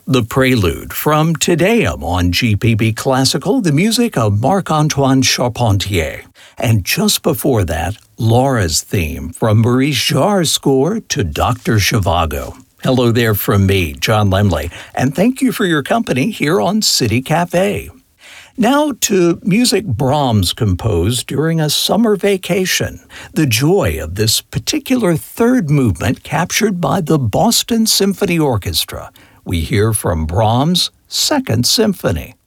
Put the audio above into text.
The Prelude from Te Deum on GPB Classical, the music of Marc-Antoine Charpentier. And just before that, Laura's theme from Maurice Jarre's score to Dr. Zhivago. Hello there from me, John Lemley, and thank you for your company here on City Cafe. Now to music Brahms composed during a summer vacation. The joy of this particular third movement captured by the Boston Symphony Orchestra. We hear from Brahms' Second Symphony.